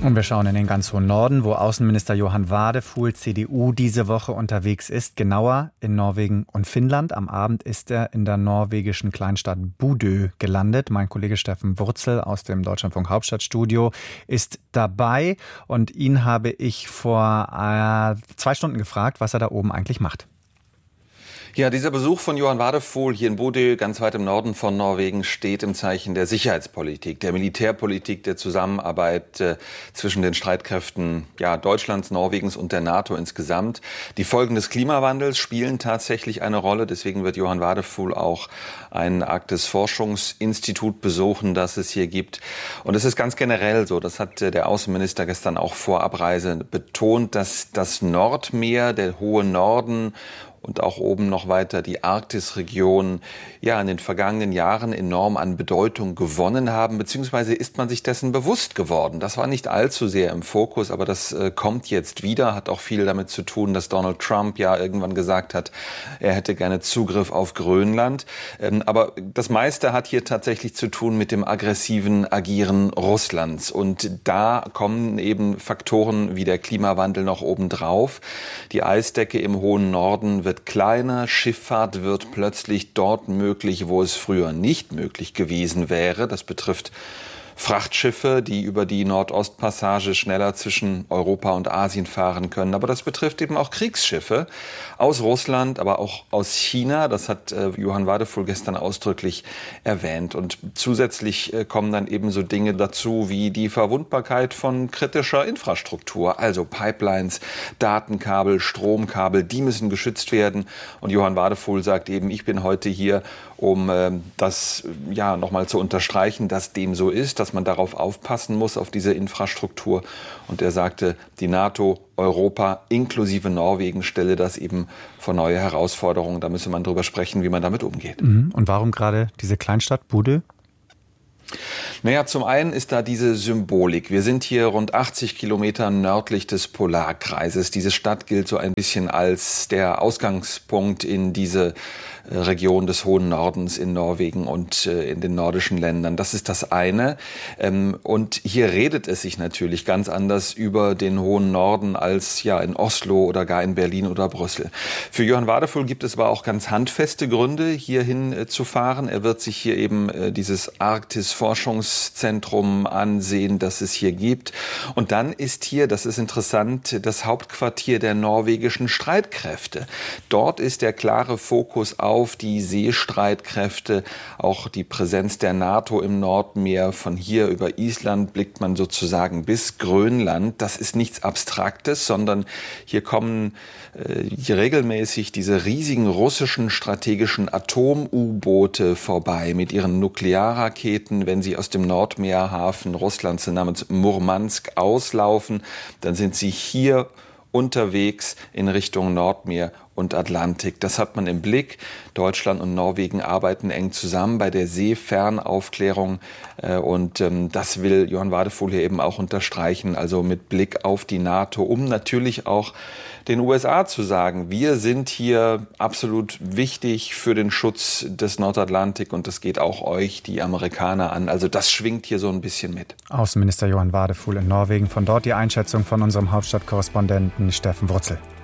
Und wir schauen in den ganz hohen Norden, wo Außenminister Johann Wadefuhl, CDU, diese Woche unterwegs ist. Genauer in Norwegen und Finnland. Am Abend ist er in der norwegischen Kleinstadt Bodø gelandet. Mein Kollege Steffen Wurzel aus dem Deutschlandfunk Hauptstadtstudio ist dabei. Und ihn habe ich vor 2 Stunden gefragt, was er da oben eigentlich macht. Ja, dieser Besuch von Johann Wadefuhl hier in Bodø, ganz weit im Norden von Norwegen, steht im Zeichen der Sicherheitspolitik, der Militärpolitik, der Zusammenarbeit zwischen den Streitkräften Deutschlands, Norwegens und der NATO insgesamt. Die Folgen des Klimawandels spielen tatsächlich eine Rolle. Deswegen wird Johann Wadefuhl auch ein Arktis-Forschungsinstitut besuchen, das es hier gibt. Und es ist ganz generell so, das hat der Außenminister gestern auch vor Abreise betont, dass das Nordmeer, der hohe Norden und auch oben noch weiter die Arktisregion in den vergangenen Jahren enorm an Bedeutung gewonnen haben, beziehungsweise ist man sich dessen bewusst geworden. Das war nicht allzu sehr im Fokus, aber das kommt jetzt wieder, hat auch viel damit zu tun, dass Donald Trump irgendwann gesagt hat, er hätte gerne Zugriff auf Grönland. Aber das meiste hat hier tatsächlich zu tun mit dem aggressiven Agieren Russlands. Und da kommen eben Faktoren wie der Klimawandel noch obendrauf. Die Eisdecke im hohen Norden wird kleiner, Schifffahrt wird plötzlich dort möglich, wo es früher nicht möglich gewesen wäre. Das betrifft Frachtschiffe, die über die Nordostpassage schneller zwischen Europa und Asien fahren können. Aber das betrifft eben auch Kriegsschiffe aus Russland, aber auch aus China. Das hat Johann Wadefuhl gestern ausdrücklich erwähnt. Und zusätzlich kommen dann eben so Dinge dazu wie die Verwundbarkeit von kritischer Infrastruktur. Also Pipelines, Datenkabel, Stromkabel, die müssen geschützt werden. Und Johann Wadefuhl sagt eben, ich bin heute hier, um das nochmal zu unterstreichen, dass dem so ist, dass man darauf aufpassen muss, auf diese Infrastruktur. Und er sagte, die NATO, Europa inklusive Norwegen stelle das eben vor neue Herausforderungen. Da müsse man drüber sprechen, wie man damit umgeht. Und warum gerade diese Kleinstadt Bodø? Zum einen ist da diese Symbolik. Wir sind hier rund 80 Kilometer nördlich des Polarkreises. Diese Stadt gilt so ein bisschen als der Ausgangspunkt in diese Region des hohen Nordens in Norwegen und in den nordischen Ländern. Das ist das eine. Und hier redet es sich natürlich ganz anders über den hohen Norden als in Oslo oder gar in Berlin oder Brüssel. Für Johann Wadefuhl gibt es aber auch ganz handfeste Gründe, hierhin zu fahren. Er wird sich hier eben dieses Arktis-Forschungszentrum ansehen, das es hier gibt. Und dann ist hier, das ist interessant, das Hauptquartier der norwegischen Streitkräfte. Dort ist der klare Fokus auf die Seestreitkräfte, auch die Präsenz der NATO im Nordmeer. Von hier über Island blickt man sozusagen bis Grönland. Das ist nichts Abstraktes, sondern hier kommen hier regelmäßig diese riesigen russischen strategischen Atom-U-Boote vorbei mit ihren Nuklearraketen. Wenn sie aus dem Nordmeerhafen Russlands namens Murmansk auslaufen, dann sind sie hier unterwegs in Richtung Nordmeer und Atlantik. Das hat man im Blick. Deutschland und Norwegen arbeiten eng zusammen bei der Seefernaufklärung und das will Johann Wadefuhl hier eben auch unterstreichen, also mit Blick auf die NATO, um natürlich auch den USA zu sagen, wir sind hier absolut wichtig für den Schutz des Nordatlantik und das geht auch euch, die Amerikaner, an. Also das schwingt hier so ein bisschen mit. Außenminister Johann Wadefuhl in Norwegen. Von dort die Einschätzung von unserem Hauptstadtkorrespondenten Steffen Wurzel.